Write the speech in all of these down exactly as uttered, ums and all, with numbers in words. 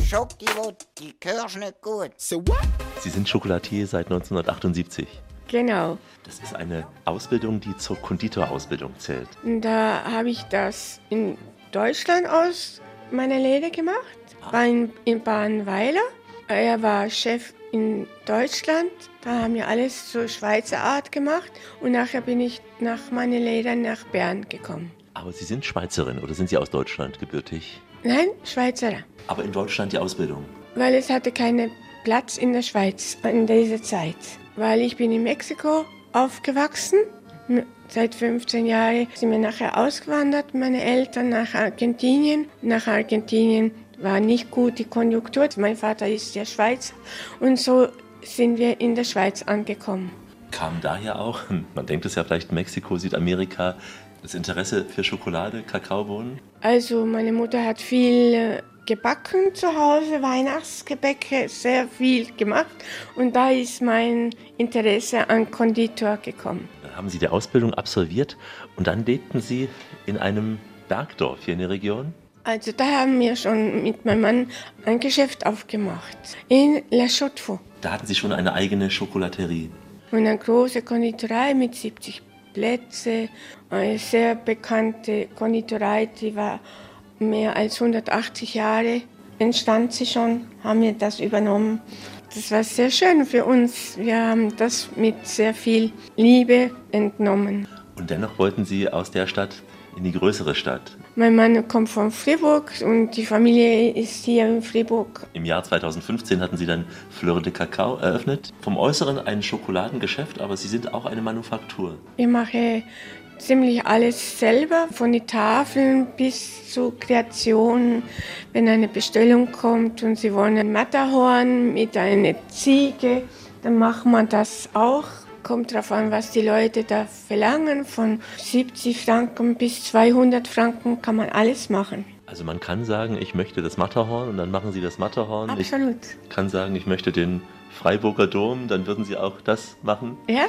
Schoki, die gehörst nicht gut. So what? Sie sind Chocolatier seit neunzehnhundertachtundsiebzig. Genau. Das ist eine Ausbildung, die zur Konditorausbildung zählt. Und da habe ich das in Deutschland aus meiner Lehre gemacht. War in, in Badenweiler. Er war Chef in Deutschland. Da haben wir alles zur Schweizer Art gemacht. Und nachher bin ich nach meiner Lehre nach Bern gekommen. Aber Sie sind Schweizerin oder sind Sie aus Deutschland gebürtig? Nein, Schweizer. Aber in Deutschland die Ausbildung? Weil es hatte keinen Platz in der Schweiz in dieser Zeit. Weil ich bin in Mexiko aufgewachsen. Seit fünfzehn Jahren sind wir nachher ausgewandert, meine Eltern nach Argentinien. Nach Argentinien war nicht gut die Konjunktur. Mein Vater ist ja Schweizer und so sind wir in der Schweiz angekommen. Kam daher auch, man denkt es ja vielleicht Mexiko, Südamerika, das Interesse für Schokolade, Kakaobohnen? Also meine Mutter hat viel gebacken zu Hause, Weihnachtsgebäcke, sehr viel gemacht und da ist mein Interesse an Konditor gekommen. Dann haben Sie die Ausbildung absolviert und dann lebten Sie in einem Bergdorf hier in der Region? Also da haben wir schon mit meinem Mann ein Geschäft aufgemacht, in La Chaux-de-Fonds. Da hatten Sie schon eine eigene Schokolaterie? Und eine große Konditorei mit siebzig Plätzen, eine sehr bekannte Konditorei, die war mehr als hundertachtzig Jahre, entstand sie schon, haben wir das übernommen. Das war sehr schön für uns, wir haben das mit sehr viel Liebe entnommen. Und dennoch wollten Sie aus der Stadt in die größere Stadt? Mein Mann kommt von Fribourg und die Familie ist hier in Fribourg. Im Jahr zweitausendfünfzehn hatten Sie dann Fleur de Cacao eröffnet. Vom Äußeren ein Schokoladengeschäft, aber Sie sind auch eine Manufaktur. Ich mache ziemlich alles selber, von den Tafeln bis zur Kreation. Wenn eine Bestellung kommt und Sie wollen ein Matterhorn mit einer Ziege, dann macht man das auch. Kommt darauf an, was die Leute da verlangen. Von siebzig Franken bis zweihundert Franken kann man alles machen. Also man kann sagen, ich möchte das Matterhorn und dann machen Sie das Matterhorn. Absolut. Ich kann sagen, ich möchte den Freiburger Dom, dann würden Sie auch das machen? Ja.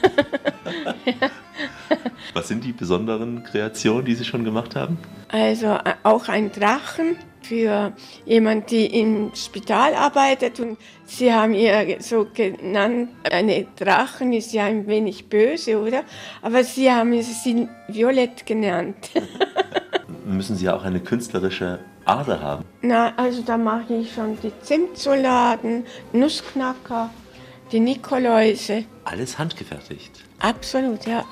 Ja. Was sind die besonderen Kreationen, die Sie schon gemacht haben? Also auch ein Drachen für jemanden, die im Spital arbeitet. Und Sie haben ihr so genannt, eine Drachen ist ja ein wenig böse, oder? Aber Sie haben sie Violett genannt. Müssen Sie ja auch eine künstlerische Ader haben? Na, also da mache ich schon die Zimtsoladen, Nussknacker, die Nikoläuse. Alles handgefertigt? Absolut, ja.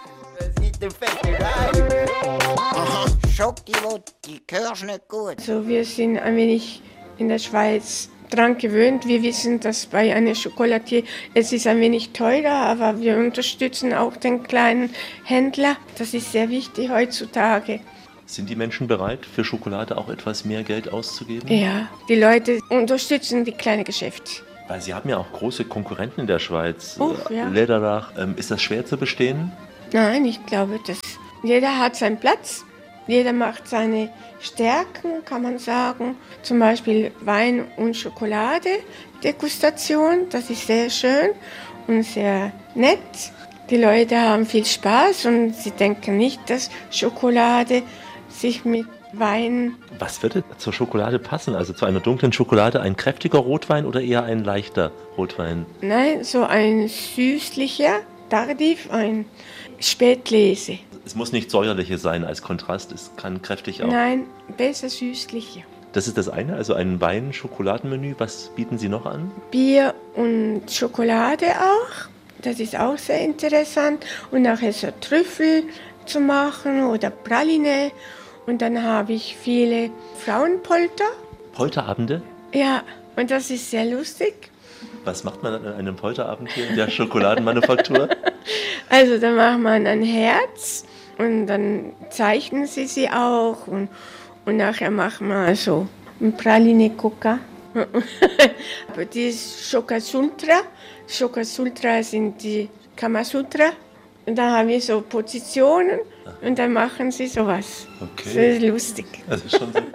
Schoki, die gehörst nicht gut. Also wir sind ein wenig in der Schweiz dran gewöhnt. Wir wissen, dass bei einem Chocolatier es ist ein wenig teurer, aber wir unterstützen auch den kleinen Händler. Das ist sehr wichtig heutzutage. Sind die Menschen bereit, für Schokolade auch etwas mehr Geld auszugeben? Ja, die Leute unterstützen die kleinen Geschäfte. Weil Sie haben ja auch große Konkurrenten in der Schweiz. Uch, ja. Läderach. Ähm, ist das schwer zu bestehen? Nein, ich glaube, dass jeder hat seinen Platz. Jeder macht seine Stärken, kann man sagen. Zum Beispiel Wein- und Schokolade-Degustation. Das ist sehr schön und sehr nett. Die Leute haben viel Spaß und sie denken nicht, dass Schokolade sich mit Wein... Was würde zur Schokolade passen? Also zu einer dunklen Schokolade ein kräftiger Rotwein oder eher ein leichter Rotwein? Nein, so ein süßlicher, Tardif, ein Spätlese. Es muss nicht säuerliche sein als Kontrast, es kann kräftig auch. Nein, besser süßlicher. Das ist das eine, also ein Wein-Schokoladenmenü. Was bieten Sie noch an? Bier und Schokolade auch. Das ist auch sehr interessant. Und nachher so Trüffel zu machen oder Praline. Und dann habe ich viele Frauenpolter. Polterabende? Ja, und das ist sehr lustig. Was macht man an einem Polterabend hier in der Schokoladenmanufaktur? Also da macht man ein Herz und dann zeichnen sie sie auch. Und, und nachher macht man so ein Praline-Coca. Aber die ist Shokasutra. Shokasutra sind die Kamasutra. Und dann haben wir so Positionen und dann machen sie sowas. Okay. Das ist lustig. Also schon,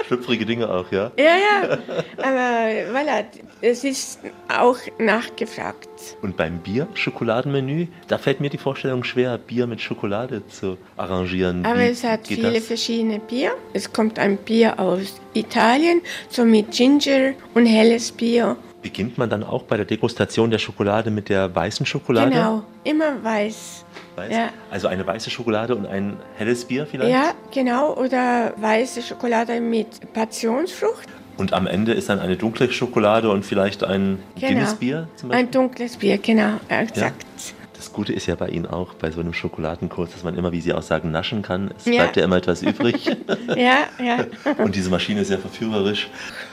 Schlüpfrige Dinge auch, ja? Ja, ja. Aber voilà, es ist auch nachgefragt. Und beim Bier-Schokoladenmenü, da fällt mir die Vorstellung schwer, Bier mit Schokolade zu arrangieren. Aber Wie es hat geht viele das? verschiedene Bier. Es kommt ein Bier aus Italien, so mit Ginger und helles Bier. Beginnt man dann auch bei der Degustation der Schokolade mit der weißen Schokolade? Genau, immer weiß. Weiß? Ja. Also eine weiße Schokolade und ein helles Bier vielleicht? Ja, genau. Oder weiße Schokolade mit Passionsfrucht. Und am Ende ist dann eine dunkle Schokolade und vielleicht ein Genau. Guinness-Bier zum Beispiel? Ein dunkles Bier, genau, exakt. Das Gute ist ja bei Ihnen auch, bei so einem Schokoladenkurs, dass man immer, wie Sie auch sagen, naschen kann. Es Ja. bleibt ja immer etwas übrig. Ja, ja. Und diese Maschine ist sehr verführerisch.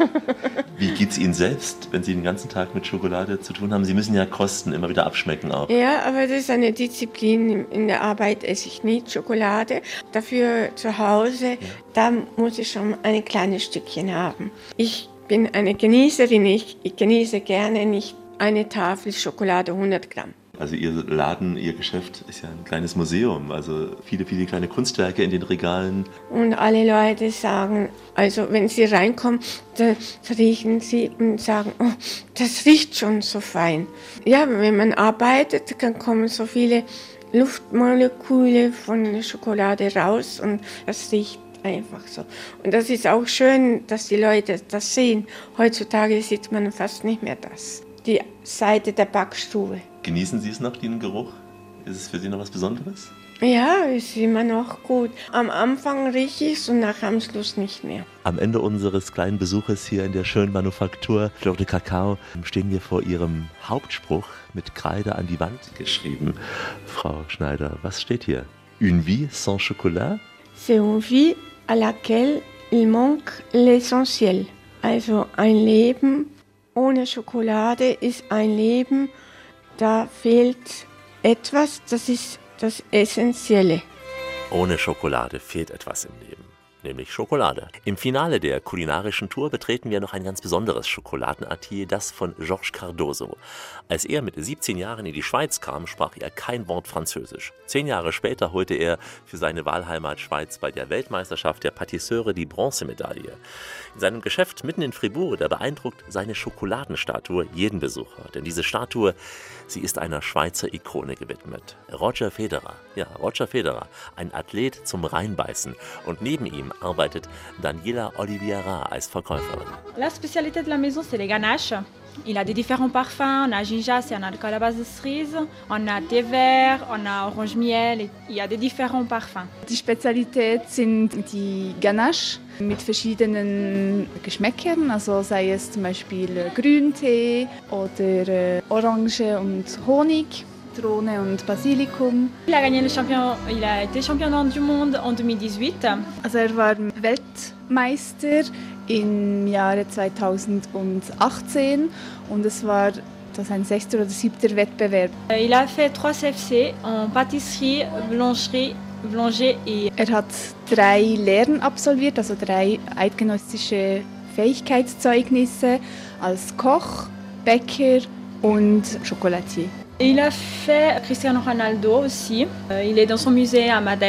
Wie geht es Ihnen selbst, wenn Sie den ganzen Tag mit Schokolade zu tun haben? Sie müssen ja kosten, immer wieder abschmecken auch. Ja, aber das ist eine Disziplin. In der Arbeit esse ich nicht Schokolade. Dafür zu Hause, da muss ich schon ein kleines Stückchen haben. Ich bin eine Genießerin. Ich, ich genieße gerne nicht eine Tafel Schokolade, hundert Gramm. Also Ihr Laden, Ihr Geschäft ist ja ein kleines Museum. Also viele, viele kleine Kunstwerke in den Regalen. Und alle Leute sagen, also wenn sie reinkommen, dann riechen sie und sagen, oh, das riecht schon so fein. Ja, wenn man arbeitet, dann kommen so viele Luftmoleküle von der Schokolade raus und das riecht einfach so. Und das ist auch schön, dass die Leute das sehen. Heutzutage sieht man fast nicht mehr das. Die Seite der Backstube. Genießen Sie es noch, den Geruch? Ist es für Sie noch was Besonderes? Ja, ist immer noch gut. Am Anfang rieche ich es und nach am Schluss nicht mehr. Am Ende unseres kleinen Besuches hier in der schönen Manufaktur Fleur de Cacao stehen wir vor Ihrem Hauptspruch mit Kreide an die Wand geschrieben. Frau Schneider, was steht hier? Une vie sans chocolat? C'est une vie à laquelle il manque l'essentiel. Also ein Leben ohne Schokolade ist ein Leben, da fehlt etwas, das ist das Essentielle. Ohne Schokolade fehlt etwas im Leben, nämlich Schokolade. Im Finale der kulinarischen Tour betreten wir noch ein ganz besonderes Schokoladenatelier, das von Georges Cardozo. Als er mit siebzehn Jahren in die Schweiz kam, sprach er kein Wort Französisch. Zehn Jahre später holte er für seine Wahlheimat Schweiz bei der Weltmeisterschaft der Patisseure die Bronzemedaille. In seinem Geschäft mitten in Fribourg, da beeindruckt seine Schokoladenstatue jeden Besucher. Denn diese Statue, sie ist einer Schweizer Ikone gewidmet. Roger Federer, ja, Roger Federer, ein Athlet zum Reinbeißen. Und neben ihm arbeitet Daniela Oliveira als Verkäuferin. La spécialité de la maison, c'est les ganaches. Il a des différents parfums. On a ginja, c'est un alcool à base de cerise. On a thé vert, on a orange miel. Et il y a des différents parfums. Die Spezialität sind die Ganache mit verschiedenen Geschmäckern, also sei es zum Beispiel Grüntee oder Orange und Honig, Zitrone und Basilikum. Il a gagné le champion, il a été champion du monde en deux mille dix-huit. Also er war Weltmeister im Jahre zweitausendachtzehn und es war das ein sechster oder siebter Wettbewerb. Il a fait trois C F C en pâtisserie, boulangerie, boulanger et... Er hat drei Lehren absolviert, also drei eidgenössische Fähigkeitszeugnisse als Koch, Bäcker und Chocolatier. Il a fait Cristiano Ronaldo aussi. Il est dans son musée à Madrid.